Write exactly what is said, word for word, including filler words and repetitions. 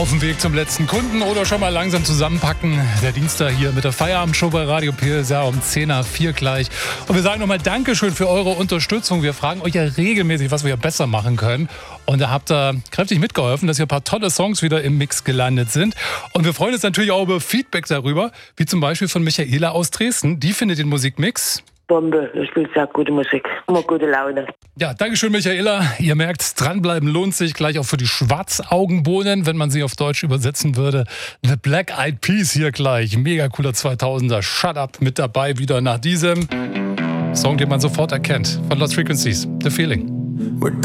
auf dem Weg zum letzten Kunden oder schon mal langsam zusammenpacken. Der Dienstag hier mit der Feierabendshow bei Radio P S R um zehn nach vier gleich. Und wir sagen nochmal Dankeschön für eure Unterstützung. Wir fragen euch ja regelmäßig, was wir ja besser machen können. Und da habt ihr kräftig mitgeholfen, dass hier ein paar tolle Songs wieder im Mix gelandet sind. Und wir freuen uns natürlich auch über Feedback darüber, wie zum Beispiel von Michaela aus Dresden. Die findet den Musikmix Bombe, ich spiele sehr gute Musik, immer gute Laune. Ja, Dankeschön, Michaela. Ihr merkt, dranbleiben lohnt sich gleich auch für die Schwarzaugenbohnen, wenn man sie auf Deutsch übersetzen würde. The Black Eyed Peas hier gleich. Mega cooler zweitausender. Shut Up mit dabei wieder nach diesem Song, den man sofort erkennt. Von Lost Frequencies. The Feeling.